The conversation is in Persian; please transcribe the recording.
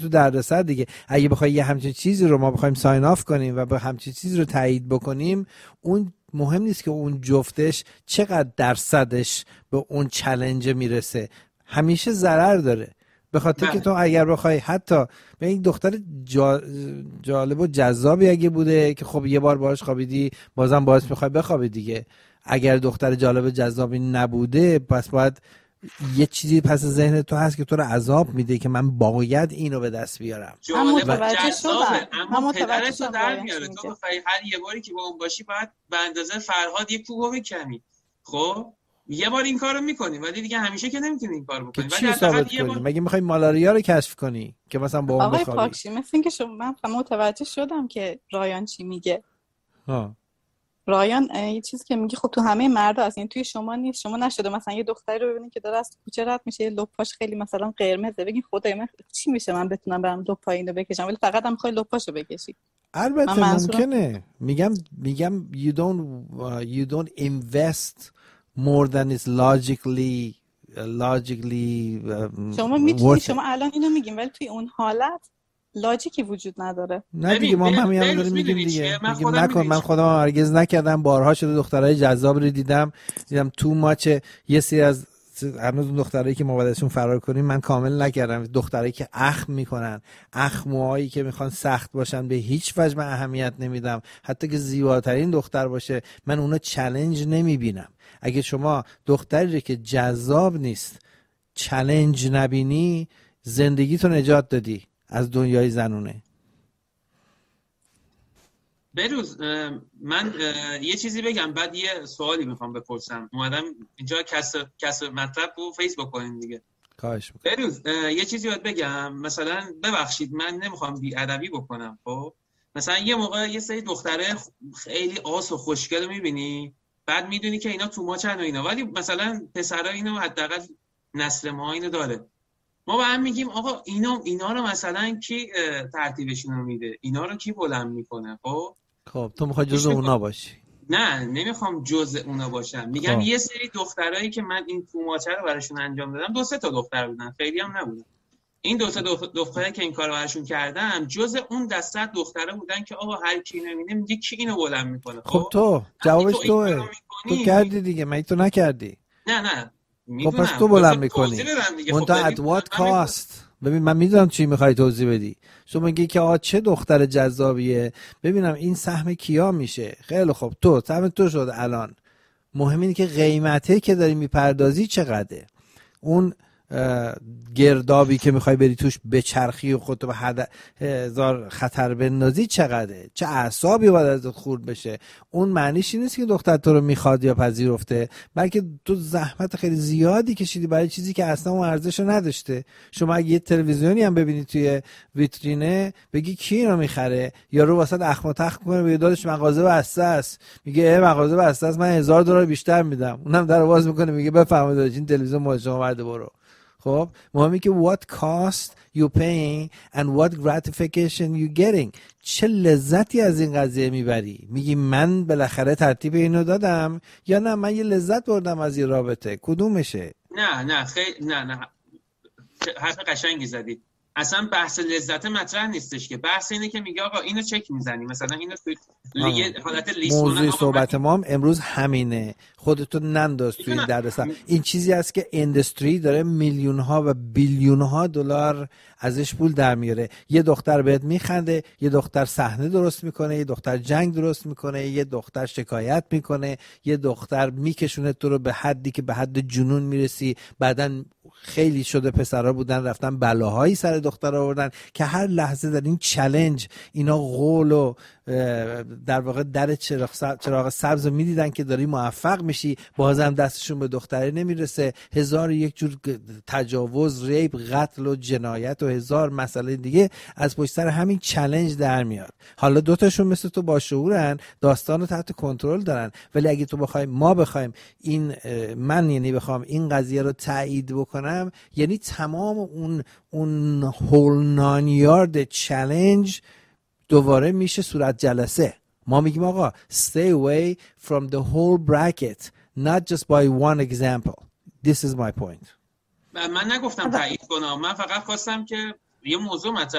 تو دردسر دیگه. اگه بخوای یه همچین چیزی رو ما بخوایم ساین آف کنیم و به همچین چیزی رو تایید بکنیم، اون مهم نیست که اون جفتش چقدر درصدش به اون چالش میرسه، همیشه ضرر داره. به خاطر که تو اگر بخوای حتی به این دختر جالب و جذابی اگه بوده که خب یه بار باهاش خوابیدی بازم باعث میخوای بخوابی دیگه. اگر دختر جالب و جذابی نبوده پس باید یه چیزی پس ذهن تو هست که تو رو عذاب میده که من باید اینو به دست بیارم. جالب و جذابه اما پدرت رو در میاره. تو بخوای هر یه باری که با اون باشی باید به اندازه فرهاد یه کوبو بکنی. خب یه بار این کارو میکنی ولی دیگه همیشه که نمیتونی این کارو بکنی. ولی ثابت کنی مگه میخوای مالاریا رو کشف کنی که مثلا با اون بخوابی؟ آقای پاکشی مثل اینکه من متوجه شدم که رایان چی میگه. رایان یه چیزی که میگه خب تو همه مردا هست، این توی شما نیست. شما نشده مثلا یه دختری رو ببینید که داره از کوچه رد میشه، لپاش خیلی مثلا قرمزه، بگین خدای من چی میشه من بتونم برم لپای اینو بکشم، ولی فقط هم میخوای لپاشو بکشی. البته ممکنه. میگم you don't invest more than is logically شما میتونی شما الان اینو میگین ولی توی اون حالت لاجیکی وجود نداره. نه دیگه ما همین داریم میگیم دیگه. میگیم نکن. من خودم هرگز نکردم، بارها شده دخترای جذاب رو دیدم تو ماچ یه سری از هنوز اون دخترایی که ما بعدشون فرار کنیم من کامل نکردم. دخترایی که اخم میکنن، اخموهایی که میخوان سخت باشن، به هیچ وجه من اهمیت نمیدم، حتی که زیباترین دختر باشه من اونا چالش نمیبینم. اگه شما دختری که جذاب نیست چالش نبینی، زندگیتو نجات دادی از دنیای زنونه. بروز من یه چیزی بگم بعد یه سوالی میخوام بپرسم. اومدم اینجا کسب مطلب رو فیسبوک کنیم دیگه. خواهش میکنم. بروز یه چیزی باید بگم، مثلا ببخشید من نمیخوام بی‌ادبی بکنم، خب مثلا یه موقع یه سری دختره خیلی آس و خوشگل میبینی، بعد میدونی که اینا تو ماچن و اینا، ولی مثلا پسرا اینو حداقل نسل ما اینو داره، ما با هم میگیم آقا اینا رو مثلا کی ترتیبشون رو میده، اینا رو کی بلند میکنه؟ خب تو میخوای جزء اونا باشی؟ نه نمیخوام جزء اونا باشم. میگم یه سری دخترایی که من این توماچه رو براشون انجام دادم 2-3 تا دختر بودن، خیلی هم نبودن. این 2-3 دختری که این کارو براشون کردم جزء اون دسته دختره بودن که آقا هر کی نمیده میگه کی اینو بلند میکنه. خب تو جوابش توئه. تو کردی دیگه، مگه تو نکردی؟ نه خب پس تو بلند میکنی. منتها at what cost؟ ببین من میدونم چی میخوای توضیح بدی. شما میگی که چه دختر جذابیه، ببینم این سهم کیا میشه. خیلی خب تو سهم تو شد الان. مهم اینه که قیمته که داری میپردازی چقدره. اون گردابی که میخوای بری توش بچرخی و خودتو به هزار خطر بندازی چقدره، چه اعصابی باید ازت خورد بشه. اون معنیش این نیست که دختر تو رو میخواد یا پذیرفته، بلکه تو زحمت خیلی زیادی کشیدی برای چیزی که اصلا اون ارزشو نداشته. شما اگه یه تلویزیونی هم ببینی توی ویترینه بگی کی اینو میخره، یارو واسه اخم و تخم کنه بگه داداش مغازه بسته است، میگه مغازه بسته است من $1000 بیشتر میدم، اونم در باز میکنه میگه بفرمایید داداش این تلویزیون مال شما، بعد برو. خب مهمی که what cost you paying and what gratification you getting، چه لذتی از این قضیه میبری. میگی من بالاخره ترتیب اینو دادم یا نه من یه لذت بردم از این رابطه، کدومشه؟ نه خیلی نه حرف قشنگی زدی. اصلا بحث لذت مطرح نیستش که، بحث اینه که میگه آقا اینو چک میزنی، مثلا اینو توی حالت لیست. موضوع صحبت ما هم امروز همینه، خودتو ننداز توی این دردسر. این چیزی است که اندستری داره میلیون ها و بیلیون ها دلار ازش پول در میاره. یه دختر بهت میخنده، یه دختر صحنه درست میکنه، یه دختر جنگ درست میکنه، یه دختر شکایت میکنه، یه دختر میکشونه تو رو به حدی که به حد جنون میرسی. بعدن خیلی شده پسرا بودن رفتن بلاهایی سر دختر آوردن که هر لحظه در این چالش اینا قول و در واقع در چراغ سبز میدیدن که داری موفق میشی، بازم دستشون به دختره نمیرسه. 1001 جور تجاوز، ریپ، قتل و جنایت و 1000 مسئله دیگه از پشت سر همین چالش در میاد. حالا دوتاشون مثل تو با شعورن، داستانو تحت کنترل دارن، ولی اگه تو ما بخوایم این یعنی بخوام این قضیه رو تایید بکنم، یعنی تمام اون هول 9 یارد چالش دوباره میشه صورت جلسه. ما میگیم آقا stay away from the whole bracket not just by one example. This is my point. من نگفتم تایید کنم، من فقط خواستم که یه موضوع مطرح